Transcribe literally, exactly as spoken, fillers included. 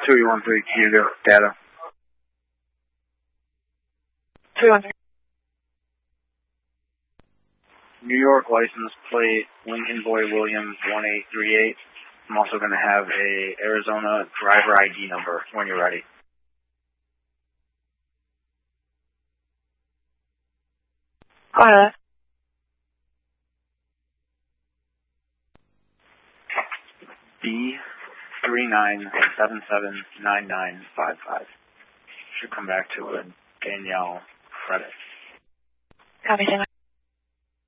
two one three Hugo, data. two one three. New York license plate Lincoln Boy Williams one eight three eight. I'm also going to have a Arizona driver I D number when you're ready. Go ahead. B three nine seven seven nine nine five five. Should come back to a Danielle credit. Copy, Danielle.